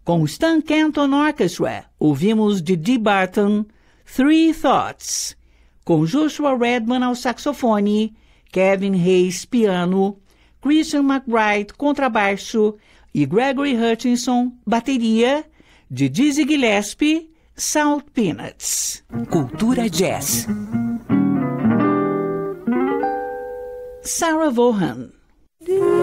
Com o Stan Kenton Orchestra, ouvimos de Dee Barton, Three Thoughts, com Joshua Redman ao saxofone, Kevin Hayes piano, Christian McBride contrabaixo e Gregory Hutchinson bateria, de Dizzy Gillespie, Salt Peanuts. Cultura Jazz. Sarah Vaughan.